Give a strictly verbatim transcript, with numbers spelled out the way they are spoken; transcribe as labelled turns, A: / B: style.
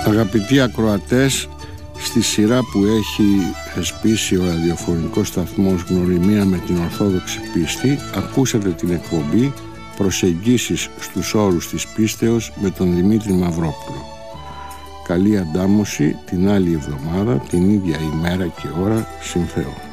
A: Αγαπητοί ακροατές, στη σειρά που έχει θεσπίσει ο ραδιοφωνικός σταθμός Γνωριμία με την Ορθόδοξη Πίστη, ακούσατε την εκπομπή «Προσεγγίσεις στους όρους της πίστεως» με τον Δημήτρη Μαυρόπουλο. Καλή αντάμωση την άλλη εβδομάδα, την ίδια ημέρα και ώρα, συν Θεό.